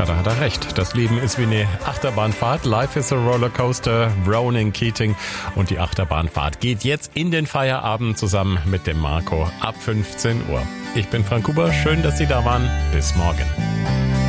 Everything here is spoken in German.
Tja, da hat er recht. Das Leben ist wie eine Achterbahnfahrt. Life is a Rollercoaster. Browning, Keating. Und die Achterbahnfahrt geht jetzt in den Feierabend zusammen mit dem Marco ab 15 Uhr. Ich bin Frank Huber. Schön, dass Sie da waren. Bis morgen.